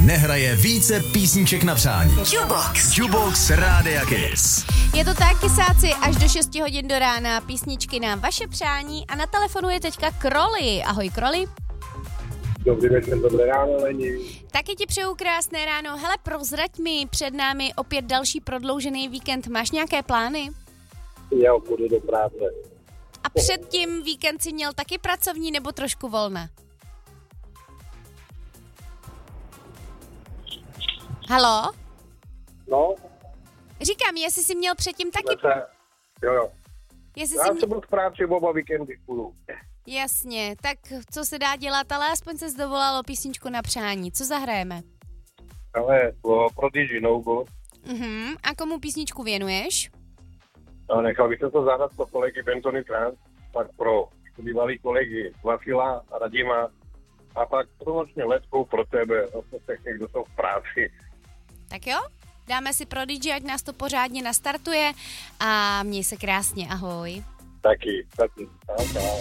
nehraje více písniček na přání. Jukebox Rádia Kiss. Je to tak, kysáci, až do 6 hodin do rána písničky na vaše přání a na telefonu je teďka Kroli. Ahoj Kroli. Dobrý večer, dobré ráno, Leni. Taky ti přeju krásné ráno. Hele, prozrať mi, před námi opět další prodloužený víkend. Máš nějaké plány? Já půjdu do práce. A předtím víkend si měl taky pracovní nebo trošku volna? Haló? No? Říkám, jestli jsi měl předtím taky... Jo. Jestli Já jsi jsem byl v práci oba víkendy půjdu. Jasně, tak co se dá dělat, ale aspoň se zdovolalo písničku na přání. Co zahrajeme? Ale pro DJ No Go. A komu písničku věnuješ? A nechal bych to zahrát pro kolegy Bentony Trans, pak pro bývalý kolegy Vasila a Radima a pak pronočně letkou pro tebe, všechny, kdo jsou v práci. Tak jo, dáme si pro DJ, ať nás to pořádně nastartuje a měj se krásně, ahoj. Taky. Čau.